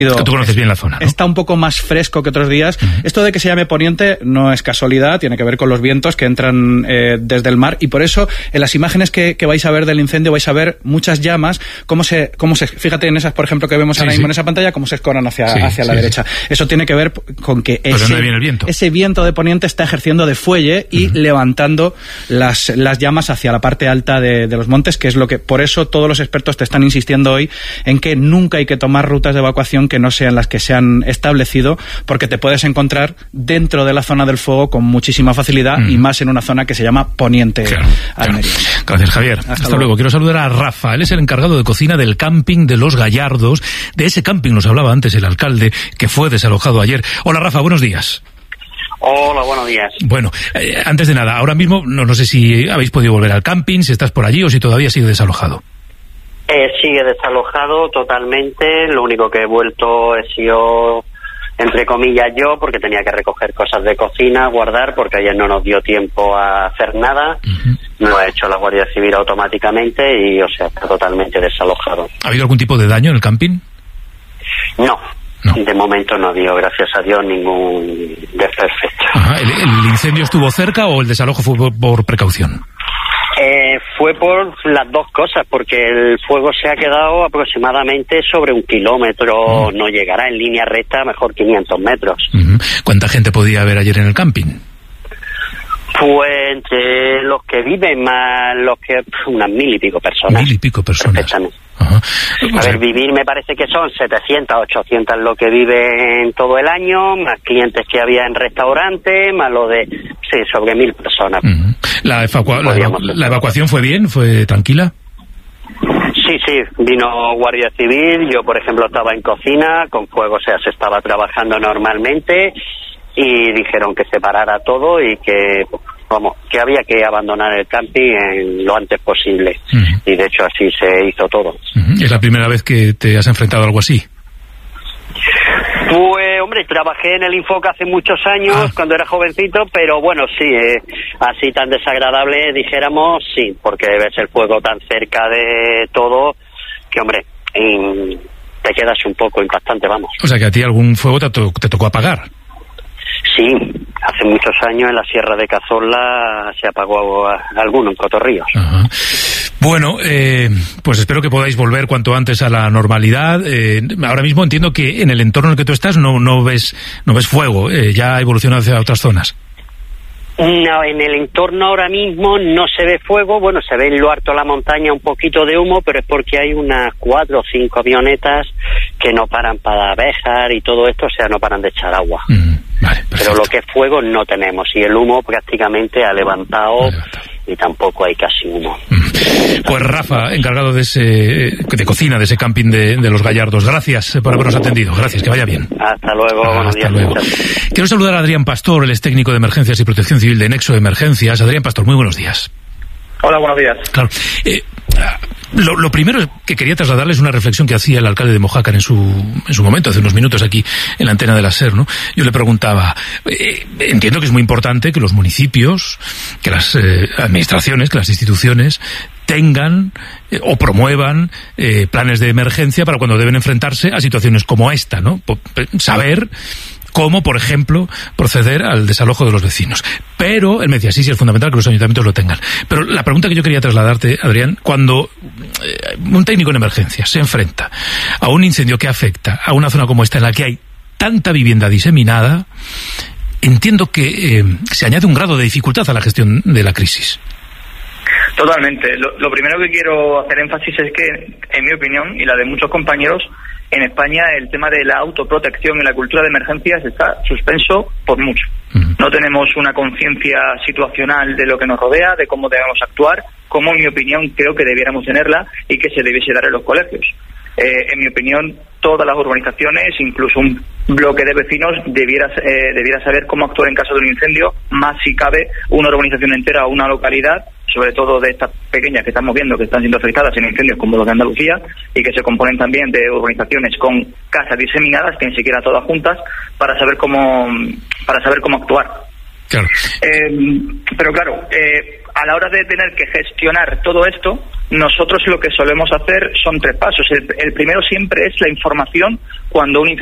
Que tú conoces bien la zona, ¿no? Está un poco más fresco que otros días. Esto de que se llame poniente no es casualidad, tiene que ver con los vientos que entran desde el mar, y por eso en las imágenes que vais a ver del incendio vais a ver muchas llamas, cómo se fíjate en esas, por ejemplo, que vemos ahora mismo en esa pantalla, cómo se escoran hacia la derecha. Eso tiene que ver con que ese viento de poniente está ejerciendo de fuelle y levantando las llamas hacia la parte alta de los montes, que es lo que, por eso todos los expertos te están insistiendo hoy en que nunca hay que tomar rutas de evacuación que no sean las que se han establecido, porque te puedes encontrar dentro de la zona del fuego con muchísima facilidad, y más en una zona que se llama Poniente Almería. Gracias, Javier. Hasta luego. Quiero saludar a Rafa. Él es el encargado de cocina del camping de Los Gallardos. De ese camping nos hablaba antes el alcalde, que fue desalojado ayer. Hola, Rafa, buenos días. Hola, buenos días. Bueno, antes de nada, ahora mismo no sé si habéis podido volver al camping, si estás por allí o si todavía sigue desalojado. Sigue desalojado totalmente. Lo único que he vuelto he sido, entre comillas, yo, porque tenía que recoger cosas de cocina, guardar, porque ayer no nos dio tiempo a hacer nada. Lo ha hecho la Guardia Civil automáticamente y, o sea, está totalmente desalojado. ¿Ha habido algún tipo de daño en el camping? No. De momento no ha habido, gracias a Dios, ningún desperfecto. ¿El incendio estuvo cerca o el desalojo fue por precaución? Fue por las dos cosas, porque el fuego se ha quedado aproximadamente sobre 1 kilómetro, no llegará en línea recta, mejor 500 metros. ¿Cuánta gente podía haber ayer en el camping? Pues entre los que viven más los que... unas 1.000 y pico personas. 1.000 y pico personas. Perfectamente. A ver, vivir me parece que son 700, 800 lo que viven todo el año, más clientes que había en restaurantes, más lo de... sí, sobre 1.000 personas. ¿La evacuación fue bien? ¿Fue tranquila? Sí, vino Guardia Civil, yo por ejemplo estaba en cocina, con fuego, o sea, se estaba trabajando normalmente, y dijeron que se parara todo y que... que había que abandonar el camping en lo antes posible. Y de hecho así se hizo todo. ¿Es la primera vez que te has enfrentado a algo así? Pues, hombre, trabajé en el Infoca hace muchos años, cuando era jovencito, pero bueno, sí, así tan desagradable, dijéramos, sí, porque ves el fuego tan cerca de todo, que, hombre, te quedas un poco impactante, vamos. O sea, que a ti algún fuego te tocó apagar. Sí, hace muchos años en la Sierra de Cazorla se apagó alguno en Cotorríos. Bueno, pues espero que podáis volver cuanto antes a la normalidad. Ahora mismo entiendo que en el entorno en el que tú estás no ves fuego, ya ha evolucionado hacia otras zonas. No, en el entorno ahora mismo no se ve fuego. Bueno, se ve en lo alto de la montaña un poquito de humo, pero es porque hay unas 4 o 5 avionetas que no paran para abejas y todo esto, o sea, no paran de echar agua. Vale, pero lo que es fuego no tenemos, y el humo prácticamente ha levantado y tampoco hay casi humo. Pues Rafa, encargado de cocina de ese camping de Los Gallardos, gracias por habernos atendido, gracias, que vaya bien. Hasta luego, buenos días. Luego. Quiero saludar a Adrián Pastor, él es técnico de emergencias y protección civil de Nexo Emergencias. Adrián Pastor, muy buenos días. Hola, buenos días. Claro. Lo primero que quería trasladarles es una reflexión que hacía el alcalde de Mojácar en su momento, hace unos minutos aquí en la antena de la SER, ¿no? Yo le preguntaba, entiendo que es muy importante que los municipios, que las administraciones, que las instituciones tengan o promuevan planes de emergencia para cuando deben enfrentarse a situaciones como esta, ¿no? Saber cómo, por ejemplo, proceder al desalojo de los vecinos. Pero él me decía, sí, es fundamental que los ayuntamientos lo tengan. Pero la pregunta que yo quería trasladarte, Adrián, cuando un técnico en emergencia se enfrenta a un incendio que afecta a una zona como esta en la que hay tanta vivienda diseminada, entiendo que se añade un grado de dificultad a la gestión de la crisis. Totalmente. Lo primero que quiero hacer énfasis es que, en mi opinión, y la de muchos compañeros, en España el tema de la autoprotección y la cultura de emergencias está suspenso por mucho. No tenemos una conciencia situacional de lo que nos rodea, de cómo debemos actuar, como en mi opinión creo que debiéramos tenerla y que se debiese dar en los colegios. En mi opinión, todas las urbanizaciones, incluso un bloque de vecinos, debiera saber cómo actuar en caso de un incendio, más si cabe una urbanización entera o una localidad, sobre todo de estas pequeñas que estamos viendo que están siendo afectadas en incendios como los de Andalucía, y que se componen también de urbanizaciones con casas diseminadas, que ni siquiera todas juntas, para saber cómo actuar. Claro. Pero claro, a la hora de tener que gestionar todo esto, nosotros lo que solemos hacer son 3 pasos. El primero siempre es la información cuando un